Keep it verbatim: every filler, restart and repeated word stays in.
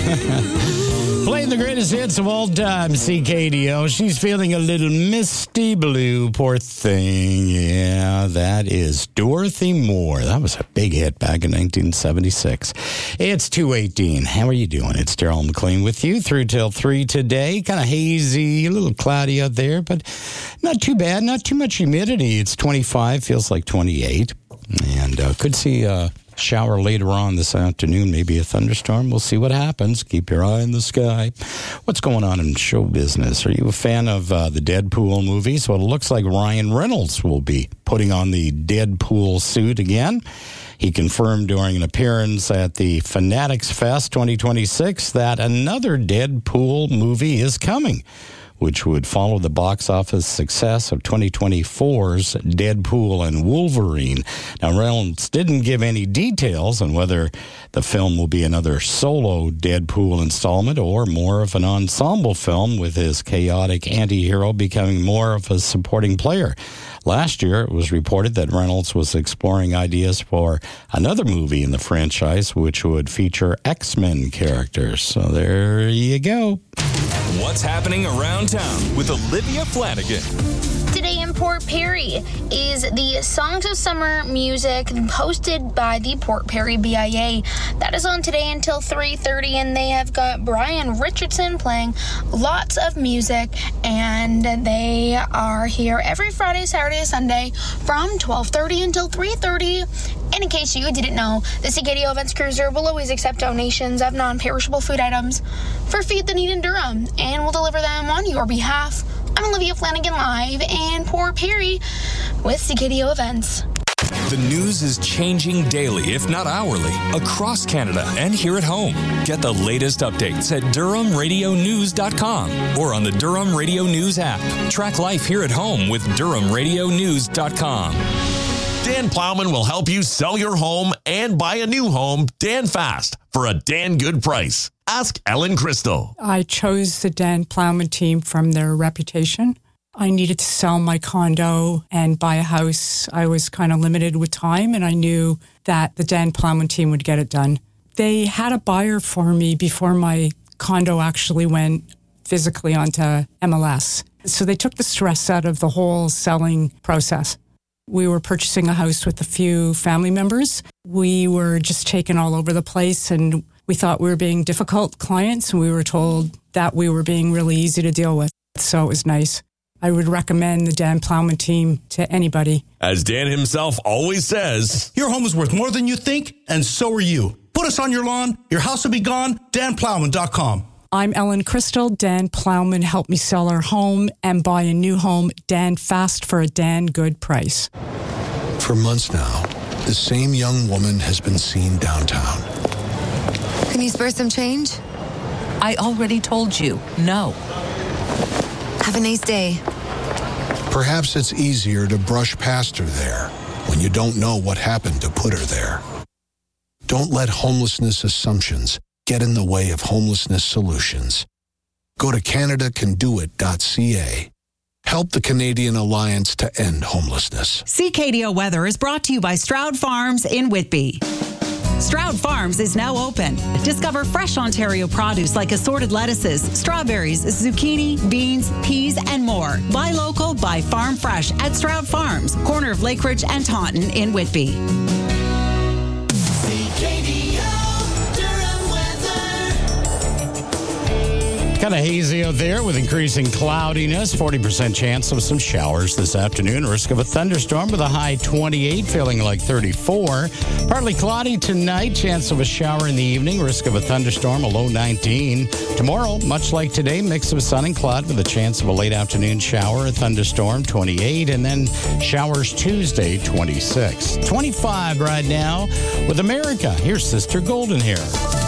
Playing the greatest hits of all time, C K D O. She's feeling a little misty blue, poor thing. Yeah, that is Dorothy Moore. That was a big hit back in nineteen seventy-six. It's two eighteen. How are you doing? It's Daryl McLean with you through till three today. Kind of hazy, a little cloudy out there, but not too bad. Not too much humidity. It's twenty-five, feels like twenty-eight. And uh, could see a shower later on this afternoon, maybe a thunderstorm. We'll see what happens. Keep your eye in the sky. What's going on in show business? Are you a fan of uh, the Deadpool movies? Well, it looks like Ryan Reynolds will be putting on the Deadpool suit again. He confirmed during an appearance at the Fanatics Fest twenty twenty-six that another Deadpool movie is coming, which would follow the box office success of twenty twenty-four's Deadpool and Wolverine. Now, Reynolds didn't give any details on whether the film will be another solo Deadpool installment or more of an ensemble film with his chaotic anti-hero becoming more of a supporting player. Last year, it was reported that Reynolds was exploring ideas for another movie in the franchise, which would feature X-Men characters. So there you go. What's happening around town with Olivia Flanagan? Today in Port Perry is the Songs of Summer music hosted by the Port Perry B I A. That is on today until three thirty, and they have got Brian Richardson playing lots of music, and they are here every Friday, Saturday, Sunday from twelve thirty until three thirty. And in case you didn't know, the C K D O Events Cruiser will always accept donations of non-perishable food items for Feed the Need in Durham, and will deliver them on your behalf. I'm Olivia Flanagan live in Port Perry with C K D O Events. The news is changing daily, if not hourly, across Canada and here at home. Get the latest updates at Durham Radio News dot com or on the Durham Radio News app. Track life here at home with Durham Radio News dot com. Dan Plowman will help you sell your home and buy a new home Dan fast for a Dan good price. Ask Ellen Crystal. I chose the Dan Plowman team from their reputation. I needed to sell my condo and buy a house. I was kind of limited with time, and I knew that the Dan Plowman team would get it done. They had a buyer for me before my condo actually went physically onto M L S. So they took the stress out of the whole selling process. We were purchasing a house with a few family members. We were just taken all over the place, and we thought we were being difficult clients, and we were told that we were being really easy to deal with. So it was nice. I would recommend the Dan Plowman team to anybody. As Dan himself always says, your home is worth more than you think, and so are you. Put us on your lawn, your house will be gone, Dan Plowman dot com. I'm Ellen Crystal. Dan Plowman helped me sell our home and buy a new home, Dan fast for a Dan good price. For months now, the same young woman has been seen downtown. Can you spare some change? I already told you, no. Have a nice day. Perhaps it's easier to brush past her there when you don't know what happened to put her there. Don't let homelessness assumptions get in the way of homelessness solutions. Go to Canada Can Do It dot C A. Help the Canadian Alliance to End Homelessness. C K D O Weather is brought to you by Stroud Farms in Whitby. Stroud Farms is now open. Discover fresh Ontario produce like assorted lettuces, strawberries, zucchini, beans, peas, and more. Buy local, buy farm fresh at Stroud Farms, corner of Lakeridge and Taunton in Whitby. Kind of hazy out there with increasing cloudiness. forty percent chance of some showers this afternoon. Risk of a thunderstorm with a high twenty-eight, feeling like thirty-four. Partly cloudy tonight. Chance of a shower in the evening. Risk of a thunderstorm, a low nineteen. Tomorrow, much like today, mix of sun and cloud with a chance of a late afternoon shower, a thunderstorm, twenty-eight. And then showers Tuesday, twenty-six. twenty-five right now with America. Here's Sister Golden Hair.